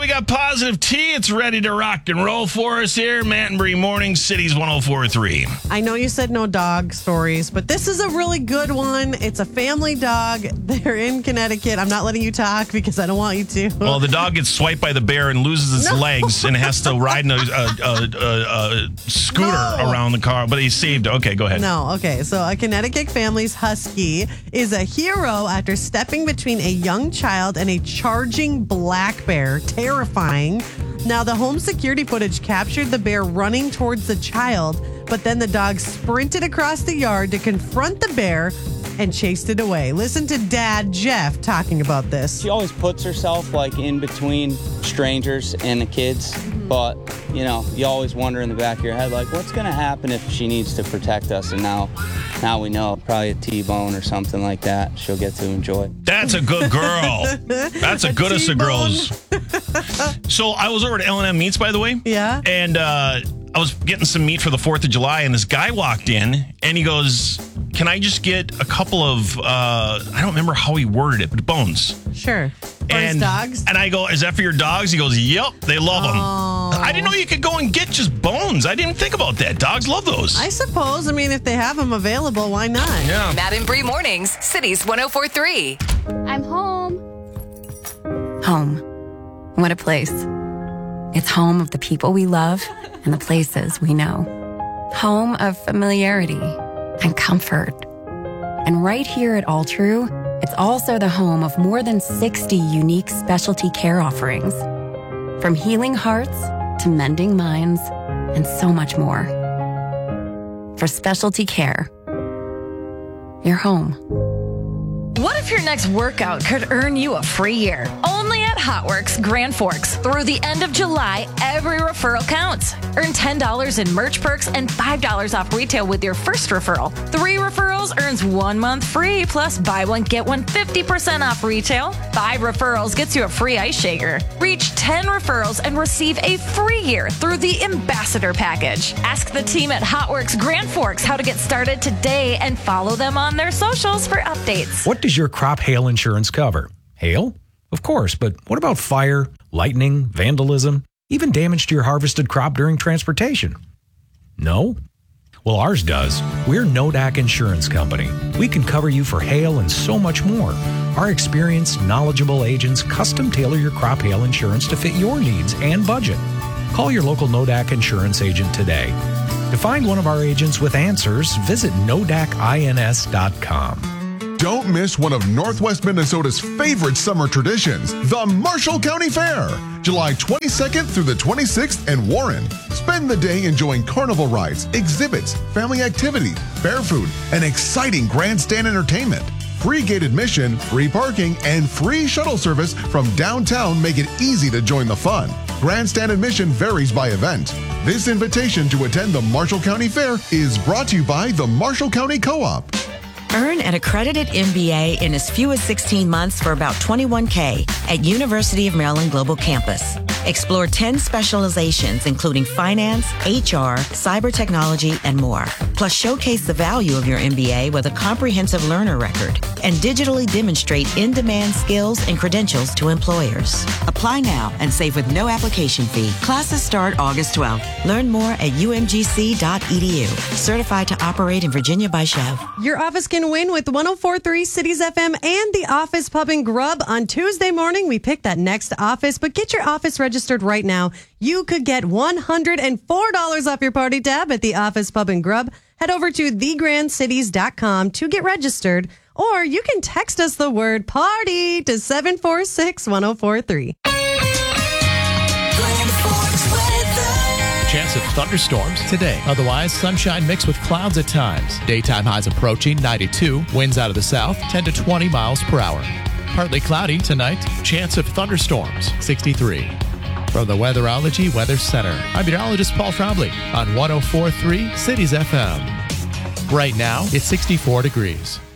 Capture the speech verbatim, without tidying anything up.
we got Positive T. It's ready to rock and roll for us here. Matt and Bree Morning, Cities one oh four point three. I know you said no dog stories, but this is a really good one. It's a family dog. They're in Connecticut. I'm not letting you talk because I don't want you to. Well, the dog gets swiped by the bear and loses its No. legs and has to ride in a, a, a, a, a scooter No. around the car, but he saved it. Okay, go ahead. No, okay. So a Connecticut family's husky is a hero after stepping between a young child and a charging black bear. Terrifying. Now, the home security footage captured the bear running towards the child, but then the dog sprinted across the yard to confront the bear and chased it away. Listen to Dad Jeff talking about this. She always puts herself like in between strangers and the kids, but you know, you always wonder in the back of your head, like, what's going to happen if she needs to protect us? And now, now we know, probably a T-bone or something like that. She'll get to enjoy. That's a good girl. That's a, A goodest of T-bone. girls. So I was over at L and M Meats, by the way. Yeah. And uh, I was getting some meat for the fourth of July, and this guy walked in, and he goes, can I just get a couple of, uh, I don't remember how he worded it, but bones. Sure. For his And, dogs? and I go, is that for your dogs? He goes, yep, they love them. Oh. I didn't know you could go and get just bones. I didn't think about that. Dogs love those. I suppose. I mean, if they have them available, why not? yeah. Matt and Bree Mornings, Cities one oh four point three. I'm home. Home. What a place. It's home of the people we love and the places we know. Home of familiarity and comfort. And right here at All True, it's also the home of more than sixty unique specialty care offerings. From healing hearts to mending minds and so much more. For specialty care, you're home. What if your next workout could earn you a free year? Only at Hotworks Grand Forks. Through the end of July, every referral counts. Earn ten dollars in merch perks and five dollars off retail with your first referral. Three referrals earns one month free, plus buy one, get one fifty percent off retail. Five referrals gets you a free ice shaker. Reach ten referrals and receive a free year through the Ambassador Package. Ask the team at Hotworks Grand Forks how to get started today and follow them on their socials for updates. What does your crop hail insurance cover? Hail? Of course, but what about fire, lightning, vandalism, even damage to your harvested crop during transportation? No? Well, ours does. We're Nodak Insurance Company. We can cover you for hail and so much more. Our experienced, knowledgeable agents custom tailor your crop hail insurance to fit your needs and budget. Call your local Nodak Insurance agent today. To find one of our agents with answers, visit nodak ins dot com. Don't miss one of Northwest Minnesota's favorite summer traditions, the Marshall County Fair, July twenty-second through the twenty-sixth in Warren. Spend the day enjoying carnival rides, exhibits, family activities, fair food, and exciting grandstand entertainment. Free gate admission, free parking, and free shuttle service from downtown make it easy to join the fun. Grandstand admission varies by event. This invitation to attend the Marshall County Fair is brought to you by the Marshall County Co-op. Earn an accredited M B A in as few as sixteen months for about twenty-one thousand dollars at University of Maryland Global Campus. Explore ten specializations, including finance, H R, cyber technology, and more. Plus, showcase the value of your M B A with a comprehensive learner record and digitally demonstrate in-demand skills and credentials to employers. Apply now and save with no application fee. Classes start August twelfth. Learn more at u m g c dot e d u. Certified to operate in Virginia by Chev. Your office can win with one oh four point three Cities F M and the Office Pub and Grub. On Tuesday morning, we pick that next office, but get your office registered right now. You could get one hundred four dollars off your party tab at the Office Pub and Grub. Head over to the grand cities dot com to get registered, or you can text us the word party to seven four six, one oh four three. Chance of thunderstorms today. Otherwise, sunshine mixed with clouds at times. Daytime highs approaching ninety-two. Winds out of the south, ten to twenty miles per hour. Partly cloudy tonight. Chance of thunderstorms, sixty-three. From the Weatherology Weather Center, I'm meteorologist Paul Trombley on one oh four point three Cities F M. Right now, it's sixty-four degrees.